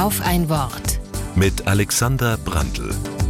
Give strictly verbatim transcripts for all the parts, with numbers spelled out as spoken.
Auf ein Wort. Mit Alexander Brandl.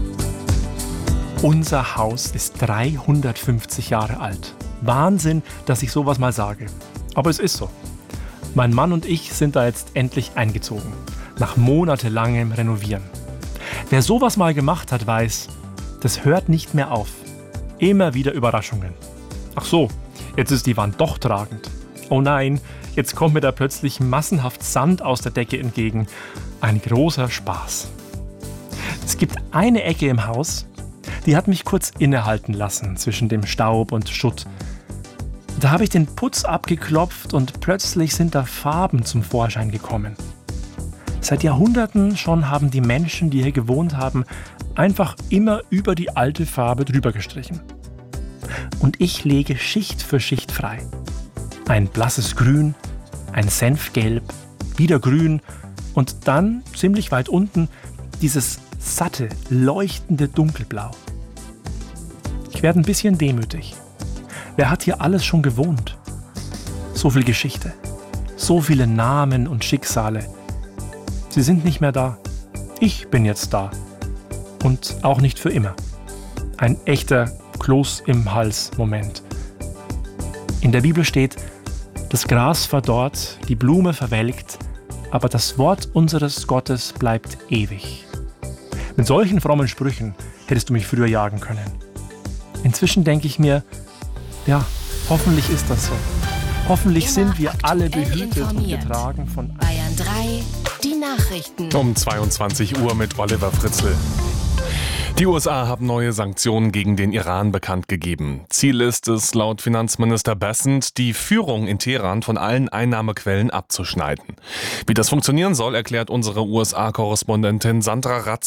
Unser Haus ist dreihundertfünfzig Jahre alt. Wahnsinn, dass ich sowas mal sage. Aber es ist so. Mein Mann und ich sind da jetzt endlich eingezogen. Nach monatelangem Renovieren. Wer sowas mal gemacht hat, weiß, das hört nicht mehr auf. Immer wieder Überraschungen. Ach so, jetzt ist die Wand doch tragend. Oh nein, jetzt kommt mir da plötzlich massenhaft Sand aus der Decke entgegen. Ein großer Spaß. Es gibt eine Ecke im Haus, die hat mich kurz innehalten lassen zwischen dem Staub und Schutt. Da habe ich den Putz abgeklopft und plötzlich sind da Farben zum Vorschein gekommen. Seit Jahrhunderten schon haben die Menschen, die hier gewohnt haben, einfach immer über die alte Farbe drüber gestrichen. Und ich lege Schicht für Schicht frei. Ein blasses Grün, ein Senfgelb, wieder Grün und dann, ziemlich weit unten, dieses satte, leuchtende Dunkelblau. Ich werde ein bisschen demütig. Wer hat hier alles schon gewohnt? So viel Geschichte, so viele Namen und Schicksale. Sie sind nicht mehr da. Ich bin jetzt da. Und auch nicht für immer. Ein echter Kloß im Hals-Moment. In der Bibel steht, das Gras verdorrt, die Blume verwelkt, aber das Wort unseres Gottes bleibt ewig. Mit solchen frommen Sprüchen hättest du mich früher jagen können. Inzwischen denke ich mir, ja, hoffentlich ist das so. Hoffentlich Immer sind wir alle aktuell behütet und informiert. getragen von... Bayern drei, die Nachrichten. Um zweiundzwanzig Uhr mit Oliver Fritzl. Die U S A haben neue Sanktionen gegen den Iran bekannt gegeben. Ziel ist es, laut Finanzminister Bessent, die Führung in Teheran von allen Einnahmequellen abzuschneiden. Wie das funktionieren soll, erklärt unsere U S A-Korrespondentin Sandra Ratz